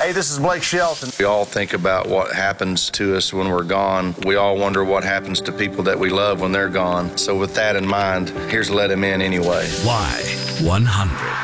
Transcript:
Hey, this is Blake Shelton. We all think about what happens to us when we're gone. We all wonder what happens to people that we love when they're gone. So with that in mind, here's Let Him In Anyway. Y100.